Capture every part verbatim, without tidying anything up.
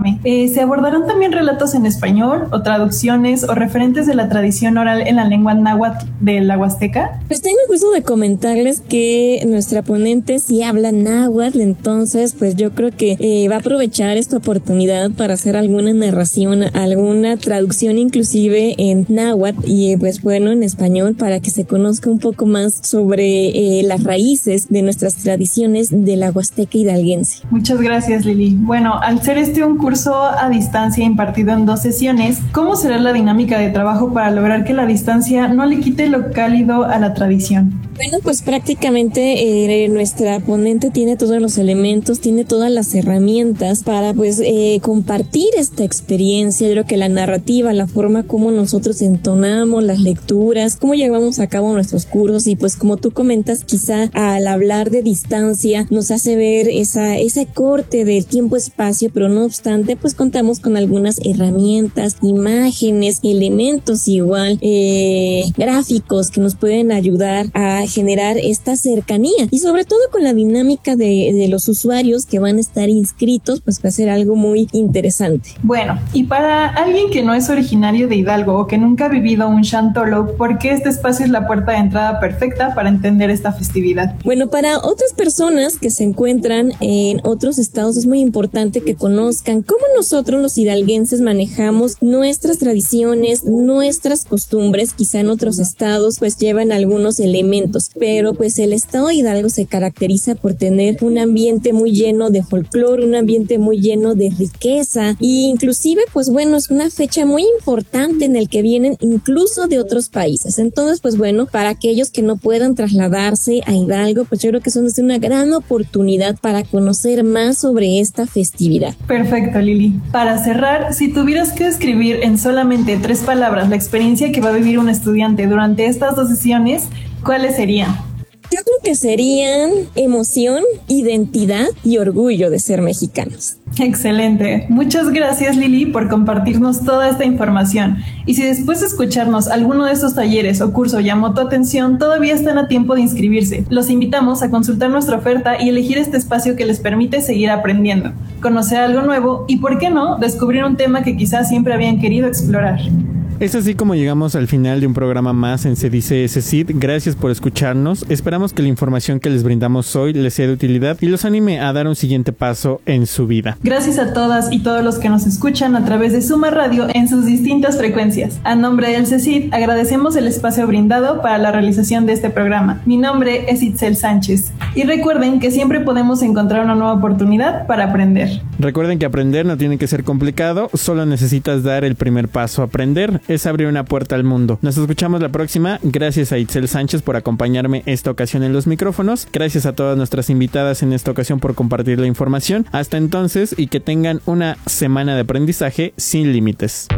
enorme. Eh, ¿Se abordarán también relatos en español o traducciones o referentes de la tradición oral en la lengua náhuatl de la Huasteca? Pues tengo el gusto de comentarles que nuestra ponente sí habla náhuatl, entonces pues yo creo que eh, va a aprovechar esta oportunidad para hacer alguna narración, alguna traducción inclusive en náhuatl y pues bueno en español para que se conozca un poco más sobre eh, las raíces de nuestras tradiciones de la Huasteca hidalguense. Muchas gracias, Lili. Bueno, al ser este un curso a distancia impartido en dos sesiones, ¿cómo será la dinámica de trabajo para lograr que la distancia no le quite lo cálido a la tradición? Bueno, pues prácticamente eh, nuestra ponente tiene todos los elementos, tiene todas las herramientas para pues eh, compartir esta experiencia. Yo creo que la narrativa, la forma como nosotros entonamos las lecturas, cómo llevamos a cabo nuestros cursos y pues como tú comentas, quizá al hablar de distancia nos hace ver esa ese corte del tiempo-espacio, pero no obstante pues contamos con algunas herramientas, imágenes, elementos igual, eh, gráficos que nos pueden ayudar a generar esta cercanía y sobre todo con la dinámica de, de los usuarios que van a estar inscritos, pues va a ser algo muy interesante. Bueno, y para alguien que no es originario de Hidalgo o que nunca ha vivido un Xantolo, ¿por qué este espacio es la puerta de entrada perfecta para entender esta festividad? Bueno, para otras personas que se encuentran en otros estados es muy importante que conozcan cómo nosotros los hidalguenses manejamos nuestras tradiciones, nuestras costumbres. Quizá en otros estados pues llevan algunos elementos, pero pues el estado de Hidalgo se caracteriza por tener un ambiente muy lleno de folclore, un ambiente muy lleno de riqueza e inclusive pues bueno es una fecha muy importante en el que vienen incluso de otros países. Entonces pues bueno, para aquellos que no puedan trasladarse a Hidalgo, pues yo creo que es una gran oportunidad para conocer más sobre esta festividad. Perfecto, Lili. Para cerrar, si tuvieras que describir en solamente tres palabras la experiencia que va a vivir un estudiante durante estas dos sesiones, ¿cuáles serían? Yo creo que serían emoción, identidad y orgullo de ser mexicanos. Excelente. Muchas gracias, Lili, por compartirnos toda esta información. Y si después de escucharnos alguno de estos talleres o curso llamó tu atención, todavía están a tiempo de inscribirse. Los invitamos a consultar nuestra oferta y elegir este espacio que les permite seguir aprendiendo, conocer algo nuevo y, ¿por qué no?, descubrir un tema que quizás siempre habían querido explorar. Es así como llegamos al final de un programa más en Se Dice S C I D. Gracias por escucharnos. Esperamos que la información que les brindamos hoy les sea de utilidad y los anime a dar un siguiente paso en su vida. Gracias a todas y todos los que nos escuchan a través de Suma Radio en sus distintas frecuencias. A nombre del C E C I D agradecemos el espacio brindado para la realización de este programa. Mi nombre es Itzel Sánchez. Y recuerden que siempre podemos encontrar una nueva oportunidad para aprender. Recuerden que aprender no tiene que ser complicado, solo necesitas dar el primer paso a aprender. Es abrir una puerta al mundo. Nos escuchamos la próxima. Gracias a Itzel Sánchez por acompañarme esta ocasión en los micrófonos. Gracias a todas nuestras invitadas en esta ocasión por compartir la información. Hasta entonces y que tengan una semana de aprendizaje sin límites.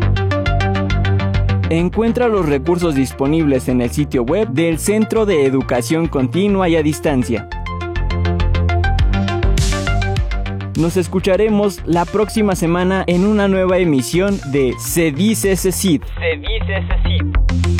Encuentra los recursos disponibles en el sitio web del Centro de Educación Continua y a Distancia. Nos escucharemos la próxima semana en una nueva emisión de Se Dice S C I D. Se Dice S C I D.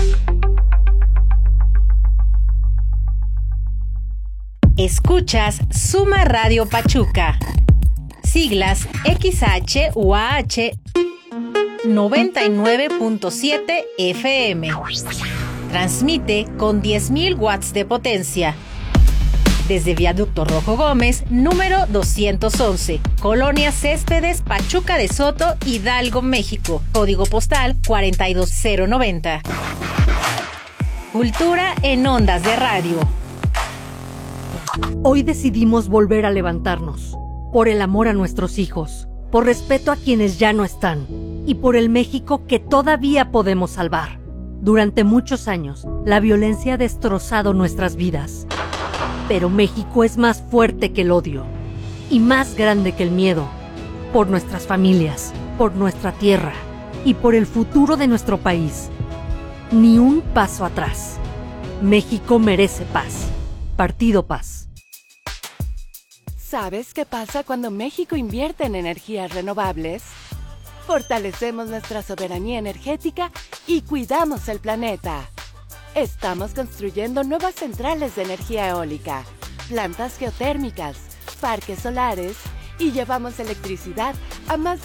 Escuchas Suma Radio Pachuca. Siglas X H U A H noventa y nueve punto siete F M. Transmite con diez mil watts de potencia. Desde Viaducto Rojo Gómez, número doscientos once, Colonia Céspedes, Pachuca de Soto, Hidalgo, México. Código postal cuarenta y dos cero noventa. Cultura en ondas de radio. Hoy decidimos volver a levantarnos, por el amor a nuestros hijos, por respeto a quienes ya no están, y por el México que todavía podemos salvar. Durante muchos años, la violencia ha destrozado nuestras vidas. Pero México es más fuerte que el odio y más grande que el miedo. Por nuestras familias, por nuestra tierra y por el futuro de nuestro país. Ni un paso atrás. México merece paz. Partido Paz. ¿Sabes qué pasa cuando México invierte en energías renovables? Fortalecemos nuestra soberanía energética y cuidamos el planeta. Estamos construyendo nuevas centrales de energía eólica, plantas geotérmicas, parques solares y llevamos electricidad a más